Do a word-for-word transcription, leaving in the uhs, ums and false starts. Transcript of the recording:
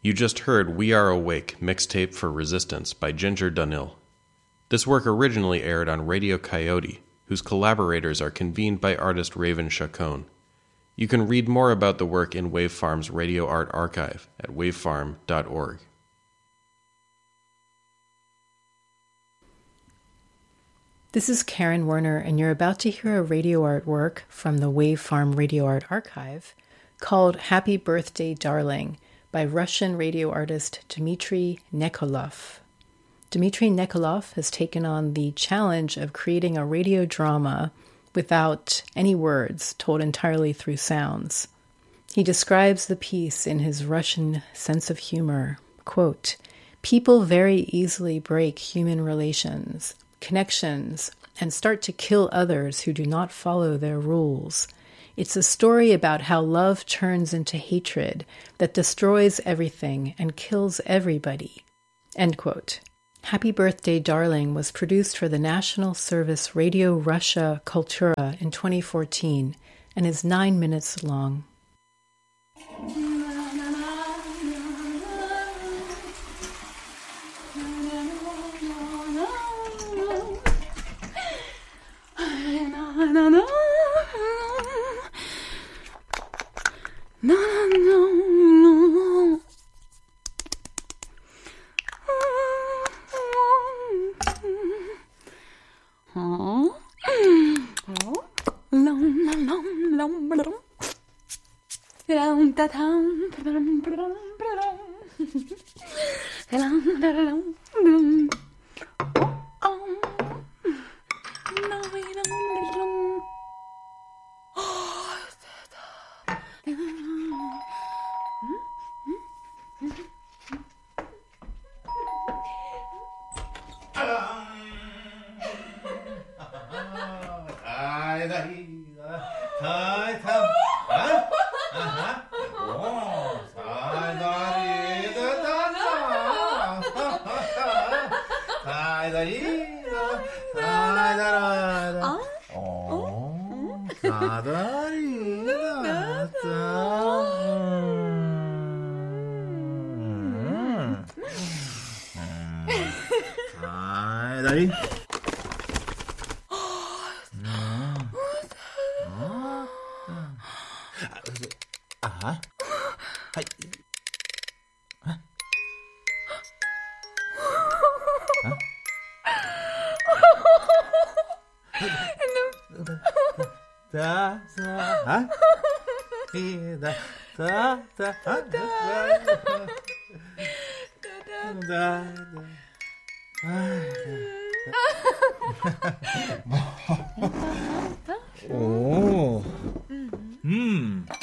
You just heard We Are Awake, mixtape for Resistance by Ginger Dunhill. This work originally aired on Radio Coyote, whose collaborators are convened by artist Raven Chacon. You can read more about the work in Wavefarm's Radio Art Archive at wavefarm dot org. This is Karen Werner, and you're about to hear a radio art work from the Wavefarm Radio Art Archive called Happy Birthday, Darling, by Russian radio artist Dmitry Nekolov. Dmitry Nekolov has taken on the challenge of creating a radio drama without any words, told entirely through sounds. He describes the piece in his Russian sense of humor. Quote, "People very easily break human relations, connections, and start to kill others who do not follow their rules. It's a story about how love turns into hatred that destroys everything and kills everybody." End quote. Happy Birthday, Darling was produced for the National Service Radio Russia Kultura in twenty fourteen and is nine minutes long. Oh.